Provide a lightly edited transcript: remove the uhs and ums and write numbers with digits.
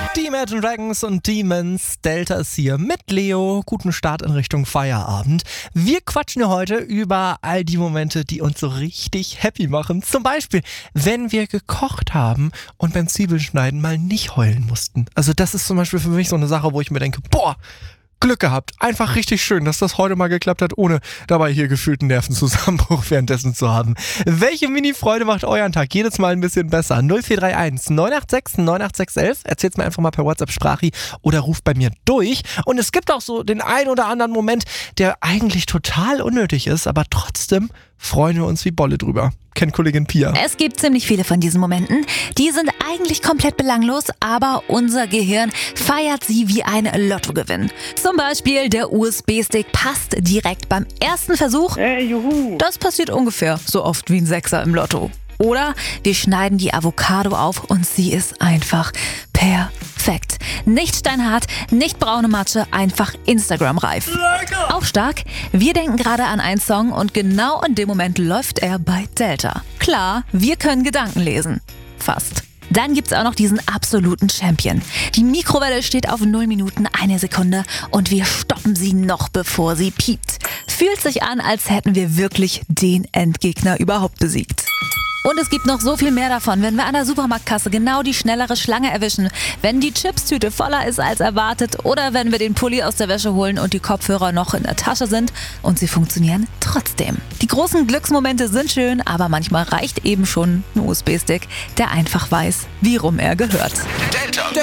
Die Imagine Dragons und Demons. Delta ist hier mit Leo. Guten Start in Richtung Feierabend. Wir quatschen hier heute über all die Momente, die uns so richtig happy machen. Zum Beispiel, wenn wir gekocht haben und beim Zwiebelschneiden mal nicht heulen mussten. Also das ist zum Beispiel für mich so eine Sache, wo ich mir denke, boah, Glück gehabt. Einfach richtig schön, dass das heute mal geklappt hat, ohne dabei hier gefühlten Nervenzusammenbruch währenddessen zu haben. Welche Mini-Freude macht euren Tag jedes Mal ein bisschen besser? 0431 986 98611. Erzählt's mir einfach mal per WhatsApp-Sprache oder ruft bei mir durch. Und es gibt auch so den ein oder anderen Moment, der eigentlich total unnötig ist, aber trotzdem freuen wir uns wie Bolle drüber. Kennt Kollegin Pia. Es gibt ziemlich viele von diesen Momenten. Die sind eigentlich komplett belanglos, aber unser Gehirn feiert sie wie ein Lottogewinn. Zum Beispiel der USB-Stick passt direkt beim ersten Versuch. Hey, juhu! Das passiert ungefähr so oft wie ein Sechser im Lotto. Oder wir schneiden die Avocado auf und sie ist einfach perfekt. Nicht steinhart, nicht braune Matsche, einfach Instagram-reif. Lecker! Auch stark, wir denken gerade an einen Song und genau in dem Moment läuft er bei Delta. Klar, wir können Gedanken lesen. Fast. Dann gibt's auch noch diesen absoluten Champion. Die Mikrowelle steht auf 0 Minuten 1 Sekunde und wir stoppen sie noch bevor sie piept. Fühlt sich an, als hätten wir wirklich den Endgegner überhaupt besiegt. Und es gibt noch so viel mehr davon, wenn wir an der Supermarktkasse genau die schnellere Schlange erwischen, wenn die Chipstüte voller ist als erwartet oder wenn wir den Pulli aus der Wäsche holen und die Kopfhörer noch in der Tasche sind und sie funktionieren trotzdem. Die großen Glücksmomente sind schön, aber manchmal reicht eben schon ein USB-Stick, der einfach weiß, wie rum er gehört. Delta.